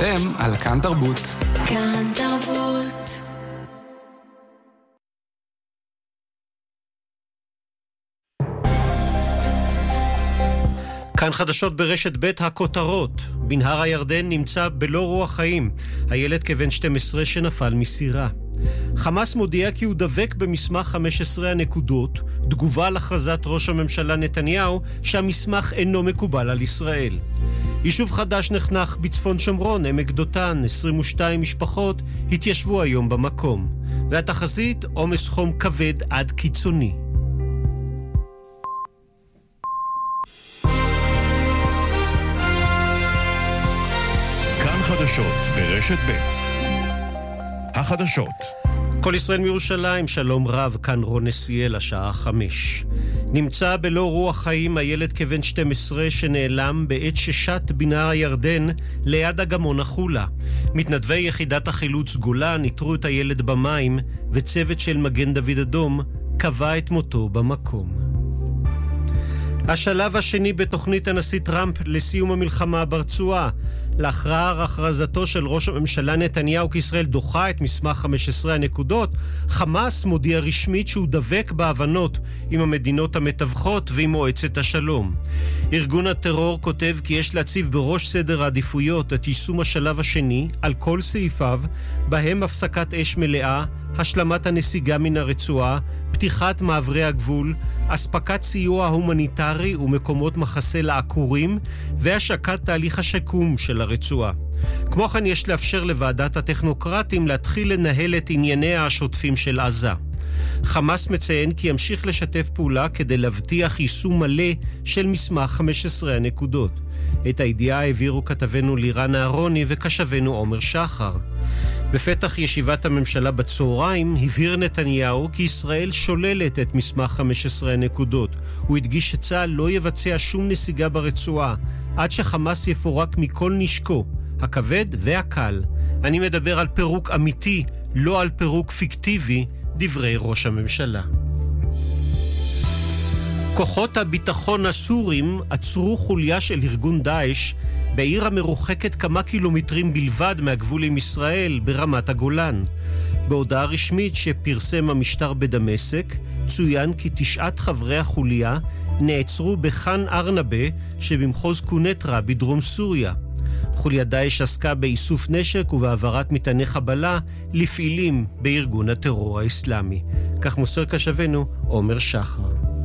אתם על כאן תרבות. כאן תרבות. כאן חדשות ברשת ב' הכותרות. בנהר הירדן נמצא בלא רוח חיים. הילד כבן 12 שנפל מסירה. חמאס מודיע כי הוא דבק במסמך 15 הנקודות, תגובה על הכרזת ראש הממשלה נתניהו שהמסמך אינו מקובל על ישראל. יישוב חדש נחנך בצפון שומרון, עמק דותן, 22 משפחות התיישבו היום במקום. והתחזית, עומס חום כבד עד קיצוני. כאן חדשות ברשת ב' החדשות. כל ישראל מירושלים, שלום רב, כאן רון נסיאל, השעה 5. נמצא בלא רוח חיים הילד כבן 12 שנעלם בעת ששט בנהר הירדן ליד אגמון החולה. מתנדבי יחידת החילוץ גולן ניטרו את הילד במים, וצוות של מגן דוד אדום קבע את מותו במקום. השלב השני בתוכנית הנשיא טראמפ לסיום המלחמה ברצועה. לאחר הכרזתו של ראש הממשלה נתניהו כי ישראל דוחה את מסמך 15 הנקודות, חמאס מודיע רשמית שהוא דבק בהבנות עם המדינות המתווכות ועם מועצת השלום. ארגון הטרור כותב כי יש להציב בראש סדר העדיפויות את יישום השלב השני על כל סעיפיו, בהם הפסקת אש מלאה, השלמת הנסיגה מן הרצועה, פתיחת מעברי הגבול, אספקת סיוע הומניטרי ומקומות מחסה לעקורים, והשקת תהליך השיקום של הרצועה. כמו כן יש לאפשר לוועדת הטכנוקרטים להתחיל לנהל את ענייניה השוטפים של עזה. חמאס מציין כי ימשיך לשתף פעולה כדי להבטיח יישום מלא של מסמך 15 הנקודות. את הידיעה העבירו כתבנו לירן אהרוני וקשבנו עומר שחר. בפתח ישיבת הממשלה בצהריים הבהיר נתניהו כי ישראל שוללת את מסמך 15 הנקודות. הוא הדגיש שצה"ל לא יבצע שום נסיגה ברצועה עד שחמאס יפורק מכל נשקו, הכבד והקל. אני מדבר על פירוק אמיתי, לא על פירוק פיקטיבי, דברי ראש הממשלה. כוחות הביטחון הסורים עצרו חוליה של ארגון דאעש בעיר המרוחקת כמה קילומטרים בלבד מהגבול עם ישראל, ברמת הגולן. בהודעה רשמית שפרסם המשטר בדמשק, צוין כי 9 חברי החוליה נעצרו בח'אן ארנבה שבמחוז קונטרה בדרום סוריה. חוליית דאעש עסקה באיסוף נשק ובהעברת מטעני חבלה לפעילים בארגון הטרור האסלאמי. כך מוסר כשבנו עומר שחר.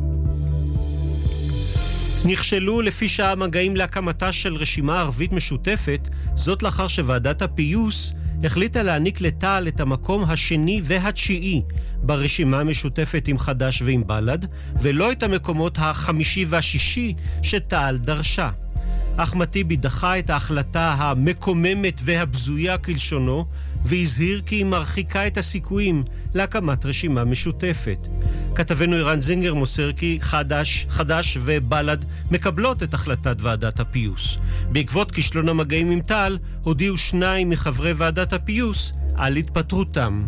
נכשלו לפי שעה מגעים להקמתה של רשימה ערבית משותפת, זאת לאחר שוועדת הפיוס החליטה להעניק לתע"ל את המקום השני והתשיעי ברשימה המשותפת עם חד"ש ועם בל"ד, ולא את המקומות החמישי והשישי שתע"ל דרשה. אחמד טיבי דחה את ההחלטה המקוממת והבזויה כלשונו, והזהיר כי היא מרחיקה את הסיכויים להקמת רשימה משותפת. כתבנו אירן זינגר מוסר כי חד"ש ובל"ד מקבלות את החלטת ועדת הפיוס. בעקבות כישלון המגעים עם תע"ל, הודיעו 2 מחברי ועדת הפיוס על התפטרותם.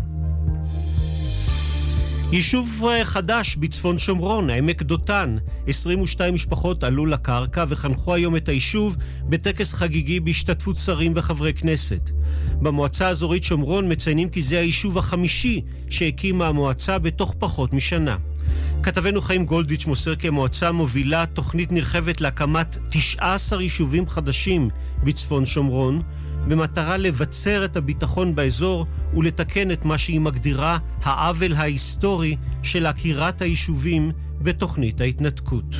יישוב חדש בצפון שומרון, עמק דותן. 22 משפחות עלו לקרקע וחנכו היום את היישוב בטקס חגיגי בהשתתפות שרים וחברי כנסת. במועצה האזורית שומרון מציינים כי זה היישוב החמישי שהקימה המועצה בתוך פחות משנה. כתבנו חיים גולדיץ' מוסר כי המועצה מובילה תוכנית נרחבת להקמת 19 יישובים חדשים בצפון שומרון, במטרה לבצר את הביטחון באזור ולתקן את מה שהיא מגדירה העוול ההיסטורי של עקירת היישובים בתוכנית ההתנתקות.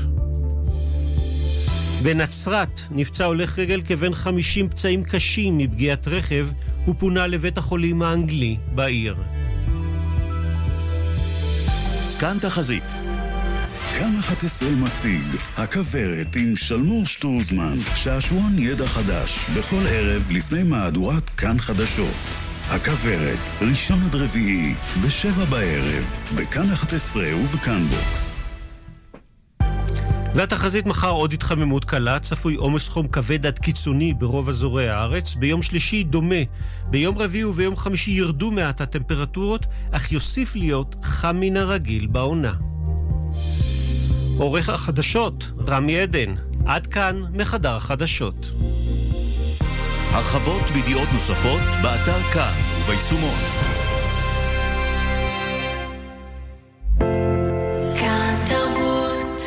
בנצרת נפצע הולך רגל כבן 50 פצעים קשים מפגיעת רכב ופונה לבית החולים האנגלי בעיר. כאן תחזית. כאן 11 מציג הכברת עם שלמור שטרוזמן, שעשועון ידע חדש בכל ערב לפני מהדורת כאן חדשות. הכברת, ראשון עד רביעי, ב7 בערב, בכאן 11 ובכאן בוקס. והתחזית מחר עוד התחממות קלה, צפוי עומס חום כבד עד קיצוני ברוב אזורי הארץ, ביום שלישי דומה, ביום רביעי וביום חמישי ירדו מעט הטמפרטורות, אך יוסיף להיות חם מן הרגיל בעונה. עורך החדשות, רמי עדן, עד כאן מחדר החדשות. הרחבות וידיעות נוספות באתר כאן וביישומון. כאן תרבות.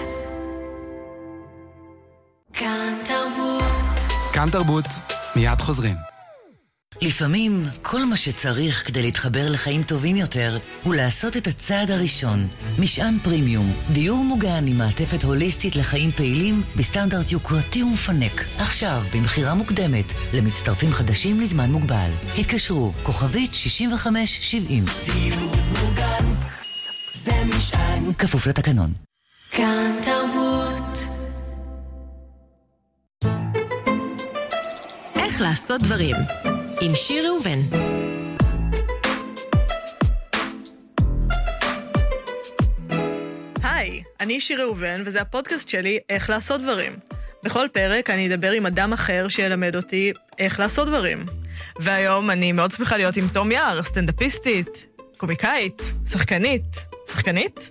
כאן תרבות. כאן תרבות, מיד חוזרים. לפעמים כל מה שצריך כדי להתחבר לחיים טובים יותר הוא לעשות את הצעד הראשון. משען פרימיום, דיור מוגן עם מעטפת הוליסטית לחיים פעילים בסטנדרט יוקרתי ומפנק. עכשיו במחירה מוקדמת למצטרפים חדשים לזמן מוגבל. התקשרו כוכבית 6570. דיור מוגן, זה משען. כפוף לתקנון. כאן תרבות. איך לעשות דברים עם שיר ראובן. היי, אני שיר ראובן, וזה הפודקאסט שלי, איך לעשות דברים. בכל פרק אני אדבר עם אדם אחר שילמד אותי איך לעשות דברים. והיום אני מאוד שמחה להיות עם תום יער, סטנדאפיסטית, קומיקאית, שחקנית. שחקנית?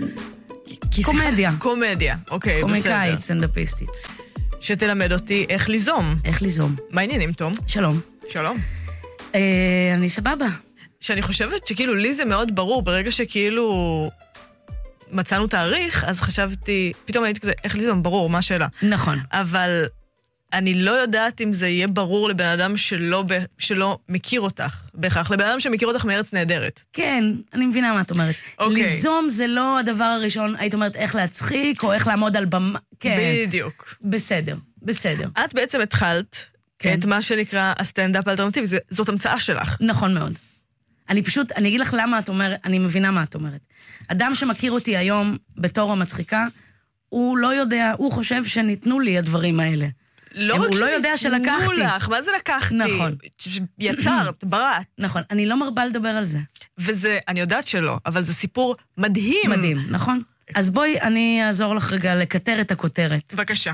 קומדיה. קומדיה, אוקיי, בסדר. קומיקאית, סטנדאפיסטית. שתלמד אותי איך ליזום. איך ליזום. מה העניינים, תום? שלום. שלום. אני סבבה. שאני חושבת שכאילו לי זה מאוד ברור, ברגע שכאילו מצאנו תאריך, אז חשבתי, פתאום הייתי כזה, איך ליזום, ברור, מה השאלה? נכון. אבל אני לא יודעת אם זה יהיה ברור לבן אדם שלא מכיר אותך, בהכרח. לבן אדם שמכיר אותך מארץ נהדרת. כן, אני מבינה מה את אומרת. אוקיי. ליזום זה לא הדבר הראשון, היית אומרת איך להצחיק, או איך לעמוד על במה. כן. בדיוק. בסדר, בסדר. את בעצם התחלת כן. את מה שנקרא הסטנדאפ האלטרנטיבי, זאת המצאה שלך. נכון מאוד. אני אגיד לך למה את אומרת, אני מבינה מה את אומרת. אדם שמכיר אותי היום בתור המצחיקה, הוא לא יודע, הוא חושב שניתנו לי הדברים האלה. הוא לא יודע שלקחתי. לך, מה זה לקחתי? נכון. יצרת, בראת. נכון, אני לא מרבה לדבר על זה. וזה, אני יודעת שלא, אבל זה סיפור מדהים. מדהים, נכון? אז בואי, אני אעזור לך רגע לקטר את הכותרת. בבקשה.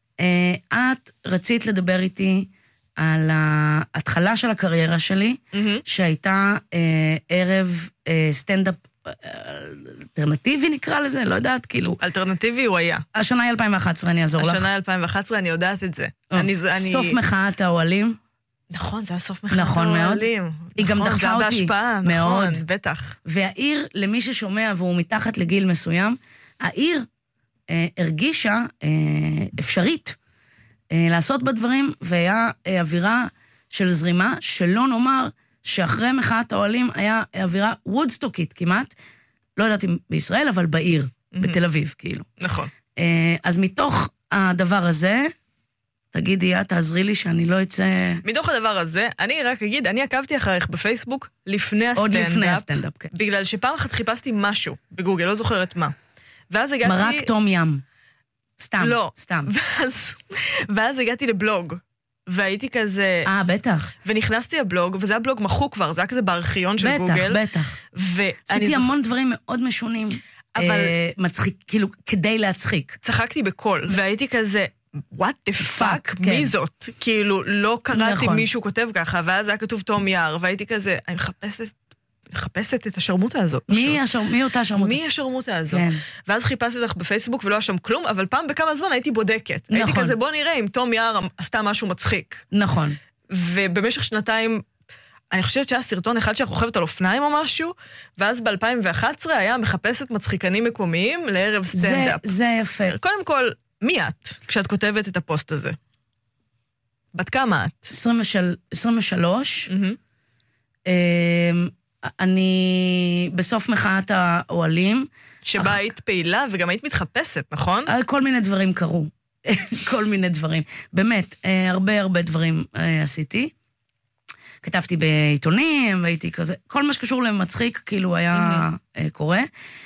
את רצית לדבר איתי על ההתחלה של הקריירה שלי, שהייתה ערב סטנדאפ אלטרנטיבי נקרא לזה, לא יודעת, כאילו. אלטרנטיבי הוא היה. השנה היא 2011, אני אעזור לך. השנה 2011, אני יודעת את זה. סוף מחאת האוהלים. נכון, זה היה סוף מחאת האוהלים. היא גם דחפה אותי. זה היה בהשפעה, נכון, בטח. והעיר, למי ששומע והוא מתחת לגיל מסוים, העיר הרגישה אפשרית לעשות בדברים, והיה אווירה של זרימה, שלא נאמר שאחרי מחאת האוהלים היה אווירה וודסטוקית כמעט, לא יודעת אם בישראל, אבל בעיר, בתל אביב, כאילו. נכון. אז מתוך הדבר הזה, תגידי, תעזרי לי שאני לא אצא... מתוך הדבר הזה, אני רק אגיד, אני עקבתי אחריך בפייסבוק לפני הסטנדאפ. עוד לפני הסטנדאפ, כן. בגלל שפעם אחת חיפשתי משהו בגוגל, לא זוכרת מה. ואז הגעתי... מרק תום ים. סתם, לא. סתם. ואז הגעתי לבלוג. והייתי כזה... בטח. ונכנסתי לבלוג, וזה היה בלוג מחוק כבר, זה היה כזה בארכיון של גוגל. בטח. עשיתי המון דברים מאוד משונים. אבל... מצחיק, כאילו, כדי להצחיק. צחקתי בקול, והייתי כזה, what the fuck, מי זאת? כאילו, לא קראתי מישהו כותב ככה, ואז היה כתוב תום יער, והייתי כזה, אני מחפשת את השרמוטה הזאת. מי אותה שרמוטה? מי השרמוטה הזאת? ואז חיפשתי אותך בפייסבוק ולא היה שם כלום, אבל פעם בכמה זמן הייתי בודקת. הייתי כזה, בוא נראה אם תום יער עשתה משהו מצחיק. נכון. ובמשך שנתיים, אני חושבת שהיה סרטון אחד שאנחנו חושבת על אופניים או משהו, ואז ב-2011 היה מחפשת מצחיקנים מקומיים לערב סטנדאפ. זה יפה. קודם כל, מי את כשאת כותבת את הפוסט הזה? בת כמה את? 23. אני בסוף מחאת האוהלים. שבה היית פעילה וגם היית מתחפשת, נכון? כל מיני דברים קרו. כל מיני דברים. באמת, הרבה דברים עשיתי. כתבתי בעיתונים, והייתי כזה, כל מה שקשור למצחיק, כאילו היה קורה.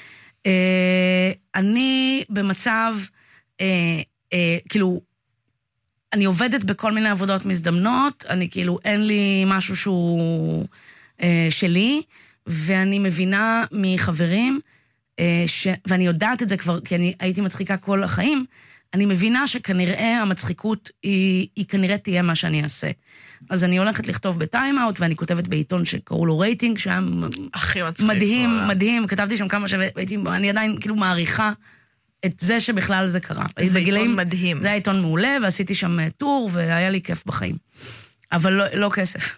אני במצב, כאילו, אני עובדת בכל מיני עבודות מזדמנות, אני כאילו, אין לי משהו שהוא שלי, ואני מבינה מחברים, ואני יודעת את זה כבר, כי אני הייתי מצחיקה כל החיים, אני מבינה שכנראה המצחיקות היא כנראה תהיה מה שאני אעשה. אז אני הולכת לכתוב בטיים-אאוט, ואני כותבת בעיתון שקראו לו רייטינג, שהיה מדהים, מדהים, כתבתי שם כמה אני עדיין כאילו מעריכה את זה שבכלל זה קרה. זה עיתון מדהים. זה היה עיתון מעולה, ועשיתי שם טור, והיה לי כיף בחיים. אבל לא כסף.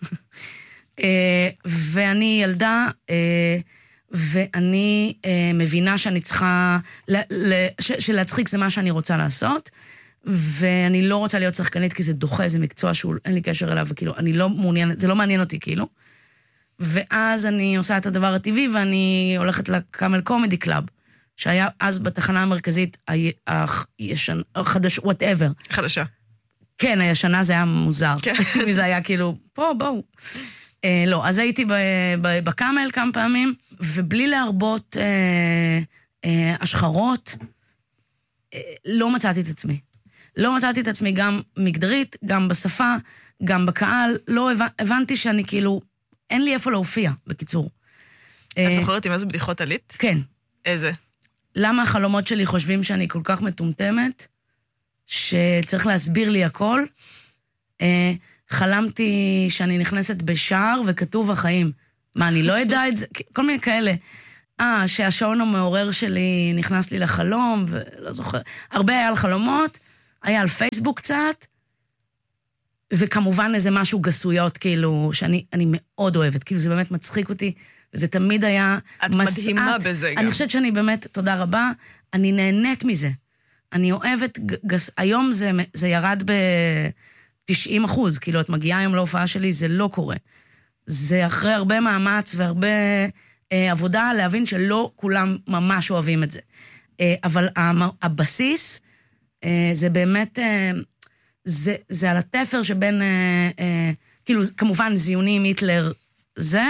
ואני ילדה, ואני מבינה שאני צריכה, שלהצחיק זה מה שאני רוצה לעשות, ואני לא רוצה להיות שחקנית, כי זה דוחה, זה מקצוע שאין לי קשר אליו, וכאילו, אני לא מעוניינת, זה לא מעניין אותי, כאילו. ואז אני עושה את הדבר הטבעי, ואני הולכת לקאמל קומדי קלאב, שהיה אז בתחנה המרכזית, חדשה. כן, הישנה זה היה מוזר. זה היה כאילו, בואו. לא, אז הייתי בקאמל כמה פעמים, ובלי להרבות השחרות, לא מצאתי את עצמי. לא מצאתי את עצמי גם מגדרית, גם בשפה, גם בקהל. לא הבנתי שאני כאילו, אין לי איפה להופיע, בקיצור. את זוכרת עם איזה בדיחות עלית? כן. איזה? למה החלומות שלי חושבים שאני כל כך מטומטמת, שצריך להסביר לי הכל? חלמתי שאני נכנסת בשער וכתוב החיים. מה, אני לא יודע את זה? כל מיני כאלה. שהשעון המעורר שלי נכנס לי לחלום, ולא זוכר. הרבה היה על חלומות, היה על פייסבוק קצת, וכמובן איזה משהו גסויות, כאילו, שאני מאוד אוהבת, כאילו זה באמת מצחיק אותי, וזה תמיד היה את מדהימה בזה גם. אני חושבת שאני באמת, תודה רבה, אני נהנית מזה. אני אוהבת, היום זה ירד ב-90%, כאילו, את מגיעה היום להופעה שלי, זה לא קורה. זה אחרי הרבה מאמץ והרבה עבודה, להבין שלא כולם ממש אוהבים את זה. אבל הבסיס, זה באמת, זה על התפר שבין, כאילו, כמובן זיונים, היטלר, זה,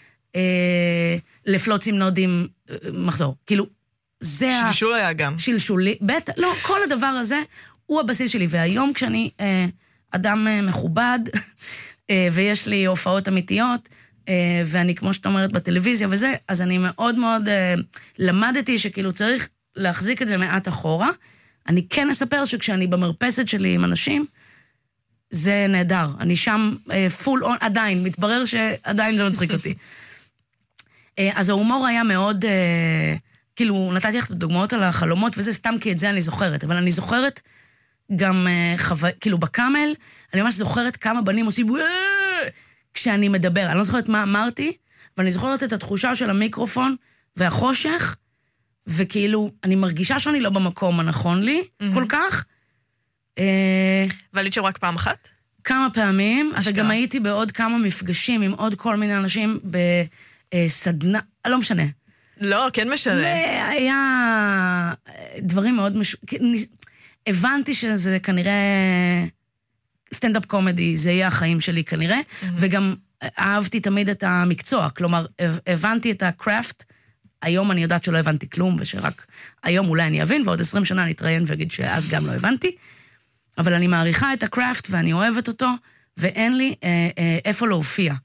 לפלוצים נודים, מחזור. כאילו, זה שלשול היה גם. שלשולי, בטח, לא, כל הדבר הזה הוא הבסיס שלי, והיום כשאני אדם מכובד, ויש לי הופעות אמיתיות, ואני, כמו שאתה אומרת, בטלוויזיה וזה, אז אני מאוד מאוד למדתי שכאילו צריך להחזיק את זה מעט אחורה. אני כן אספר שכשאני במרפסת שלי עם אנשים, זה נהדר. אני שם פול און, עדיין, מתברר שעדיין זה מצחיק אותי. אז ההומור היה מאוד, כאילו, נתתי לך את הדוגמאות על החלומות, וזה סתם כי את זה אני זוכרת, אבל אני זוכרת גם, כאילו, בקאמל, אני ממש זוכרת כמה בנים עושים, כשאני מדבר. אני לא זוכרת מה אמרתי, אבל אני זוכרת את התחושה של המיקרופון והחושך, וכאילו, אני מרגישה שאני לא במקום הנכון לי, כל כך. ועלית שם רק פעם אחת? כמה פעמים, וגם הייתי בעוד כמה מפגשים עם עוד כל מיני אנשים בסדנה, לא משנה. לא, כן משנה. היה דברים מאוד הבנתי שזה כנראה סטנדאפ קומדי, זה יהיה החיים שלי כנראה, וגם אהבתי תמיד את המקצוע, כלומר, הבנתי את הקראפט, היום אני יודעת שלא הבנתי כלום, ושרק היום אולי אני אבין, ועוד 20 שנה אני אתראיין ואגיד שאז גם לא הבנתי, אבל אני מעריכה את הקראפט, ואני אוהבת אותו, ואין לי איפה להופיע.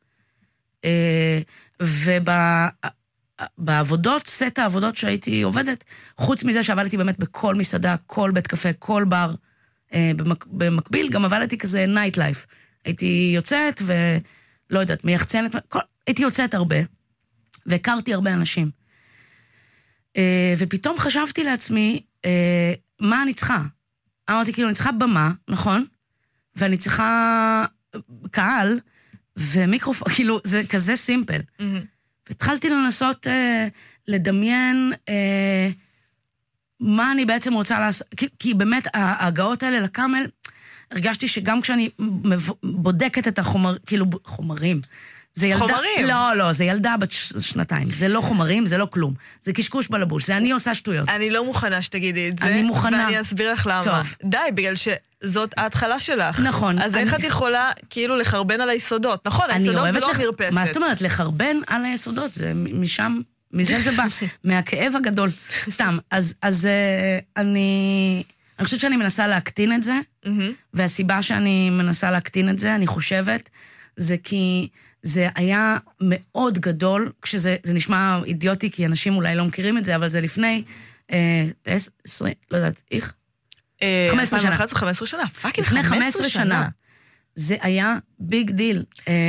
ובעבודות, סט העבודות שהייתי עובדת, חוץ מזה שעבדתי באמת בכל מסעדה, כל בית קפה, כל בר, במקביל, גם עבדתי כזה נייט לייף. הייתי יוצאת ולא יודעת, מייחצנת, הייתי יוצאת הרבה, והכרתי הרבה אנשים. ופתאום חשבתי לעצמי, מה אני צריכה? אמרתי, כאילו, אני צריכה במה, נכון? ואני צריכה קהל, ומיקרופון, כאילו, זה כזה סימפל. והתחלתי לנסות לדמיין מה אני בעצם רוצה לעשות, כי באמת ההגעות האלה לקאמל, הרגשתי שגם כשאני בודקת את חומרים, חומרים? לא, זה ילדה בת 2, זה לא חומרים, זה לא כלום, זה קשקוש בלבוש, זה אני עושה שטויות. אני לא מוכנה שתגידי את זה, אני מוכנה. ואני אסביר לך למה. טוב. די, בגלל שזאת ההתחלה שלך. נכון. אז איך את יכולה כאילו לחרבן על היסודות? נכון, היסודות זה לא מרפסת. מה זאת אומרת? לחרבן על היסודות, זה משם, מזה זה בא, מהכאב הגדול. סתם, אז אני חושבת שאני מנסה להקטין את זה, והסיבה שאני מנסה להקטין את זה, אני חושבת, זה כי זה היה מאוד גדול, כשזה נשמע אידיוטי, כי אנשים אולי לא מכירים את זה, אבל זה לפני 20, לא יודעת, 15 שנה. 15 שנה, פאקינג לפני 15 שנה. זה היה ביג דיל.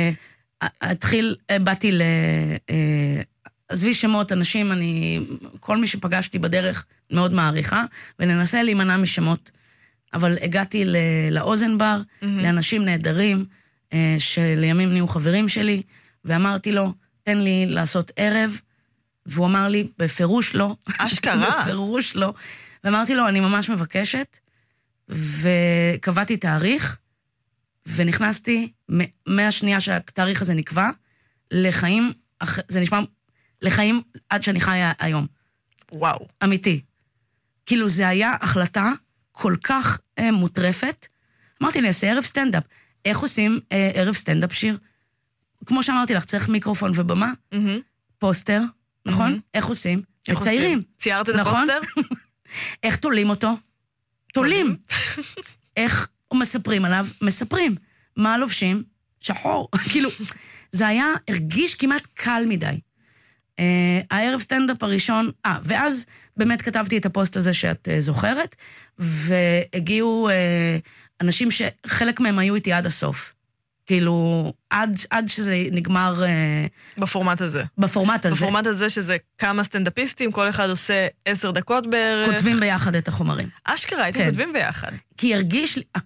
באתי עזבי שמות, אנשים, כל מי שפגשתי בדרך מאוד מעריכה, וננסה להימנע משמות. אבל הגעתי לאוזן בר, לאנשים נהדרים, שלימים נהיו חברים שלי, ואמרתי לו, תן לי לעשות ערב, והוא אמר לי, בפירוש לא. אשכרה. בפירוש לא. ואמרתי לו, אני ממש מבקשת, וקבעתי תאריך, ונכנסתי מהשנייה שהתאריך הזה נקבע, לחיים, זה נשמע, לחיים עד שאני חיה היום. וואו. אמיתי. כאילו זה היה החלטה כל כך מוטרפת. אמרתי לי, עושה ערב סטנדאפ. איך עושים ערב סטנדאפ שיר? כמו שאמרתי לך, צריך מיקרופון ובמה, פוסטר, נכון? איך עושים? מציירים. ציירת את הפוסטר? איך תולים אותו? תולים. איך מספרים עליו? מספרים. מה לובשים? שחור. כאילו, זה היה, הרגיש כמעט קל מדי. הערב סטנדאפ הראשון, ואז באמת כתבתי את הפוסט הזה שאת זוכרת, והגיעו אנשים שחלק מהם היו איתי עד הסוף. כאילו, עד שזה נגמר... בפורמט הזה. בפורמט הזה. בפורמט הזה שזה כמה סטנדאפיסטים, כל אחד עושה 10 דקות בערך. כותבים ביחד את החומרים. אשכרה, הייתם כותבים ביחד. כי הרגיש לי,